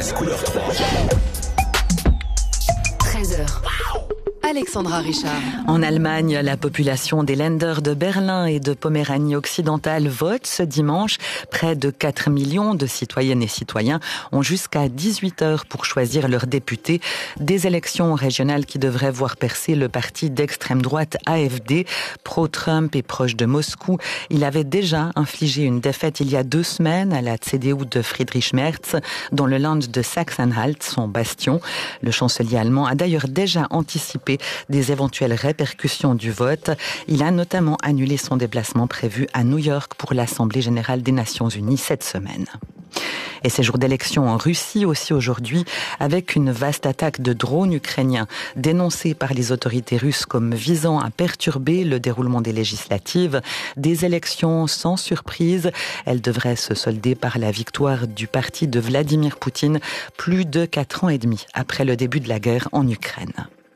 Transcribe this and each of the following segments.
RTS couleur 3. 13h. Alexandra Richard. En Allemagne, la population des Länder de Berlin et de Poméranie occidentale vote ce dimanche. Près de 4 millions de citoyennes et citoyens ont jusqu'à 18 heures pour choisir leurs députés. Des élections régionales qui devraient voir percer le parti d'extrême droite AfD, pro-Trump et proche de Moscou. Il avait déjà infligé une défaite il y a 2 semaines à la CDU de Friedrich Merz, dans le Land de Sachsen-Anhalt, son bastion. Le chancelier allemand a d'ailleurs déjà anticipé des éventuelles répercussions du vote. Il a notamment annulé son déplacement prévu à New York pour l'Assemblée générale des Nations unies cette semaine. Et ces jours d'élection en Russie aussi aujourd'hui, avec une vaste attaque de drones ukrainiens dénoncée par les autorités russes comme visant à perturber le déroulement des législatives. Des élections sans surprise. Elles devraient se solder par la victoire du parti de Vladimir Poutine, plus de 4 ans et demi après le début de la guerre en Ukraine.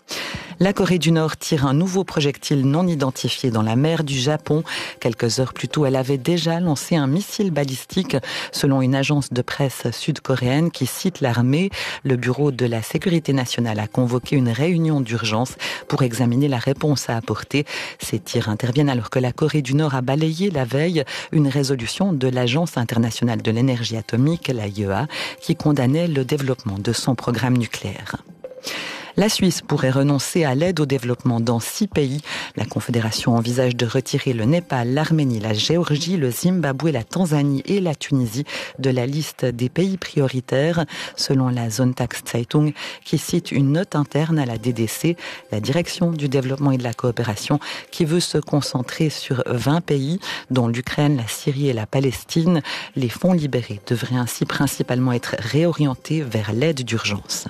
La Corée du Nord tire un nouveau projectile non identifié dans la mer du Japon. Quelques heures plus tôt, elle avait déjà lancé un missile balistique, selon une agence de presse sud-coréenne qui cite l'armée. Le Bureau de la Sécurité nationale a convoqué une réunion d'urgence pour examiner la réponse à apporter. Ces tirs interviennent alors que la Corée du Nord a balayé la veille une résolution de l'Agence internationale de l'énergie atomique, l'AIEA, qui condamnait le développement de son programme nucléaire. La Suisse pourrait renoncer à l'aide au développement dans 6 pays. La Confédération envisage de retirer le Népal, l'Arménie, la Géorgie, le Zimbabwe, la Tanzanie et la Tunisie de la liste des pays prioritaires, selon la Sonntagszeitung, qui cite une note interne à la DDC, la Direction du développement et de la coopération, qui veut se concentrer sur 20 pays, dont l'Ukraine, la Syrie et la Palestine. Les fonds libérés devraient ainsi principalement être réorientés vers l'aide d'urgence.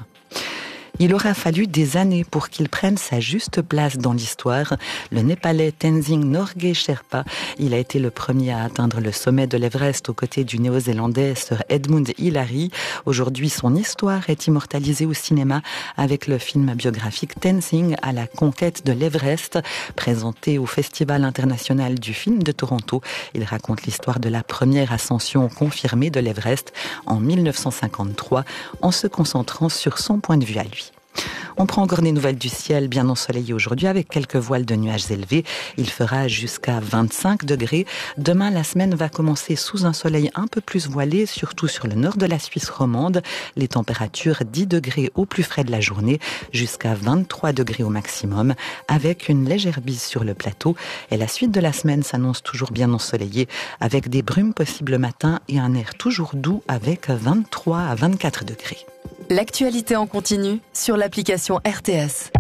Il aura fallu des années pour qu'il prenne sa juste place dans l'histoire. Le Népalais Tenzing Norgay Sherpa, il a été le premier à atteindre le sommet de l'Everest aux côtés du Néo-Zélandais Sir Edmund Hillary. Aujourd'hui, son histoire est immortalisée au cinéma avec le film biographique Tenzing à la conquête de l'Everest, présenté au Festival international du film de Toronto. Il raconte l'histoire de la première ascension confirmée de l'Everest en 1953, en se concentrant sur son point de vue à lui. On prend encore des nouvelles du ciel bien ensoleillé aujourd'hui avec quelques voiles de nuages élevés. Il fera jusqu'à 25 degrés. Demain, la semaine va commencer sous un soleil un peu plus voilé, surtout sur le nord de la Suisse romande. Les températures 10 degrés au plus frais de la journée, jusqu'à 23 degrés au maximum, avec une légère bise sur le plateau. Et la suite de la semaine s'annonce toujours bien ensoleillée, avec des brumes possibles le matin et un air toujours doux avec 23 à 24 degrés. L'actualité en continu sur l'application RTS.